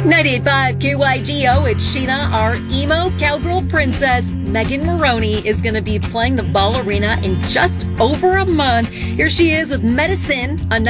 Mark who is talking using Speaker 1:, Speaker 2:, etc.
Speaker 1: 98.5 KYGO, it's Sheena, our emo cowgirl princess. Megan Moroney is going to be playing the Ball Arena in just over a month. Here she is with Medicine on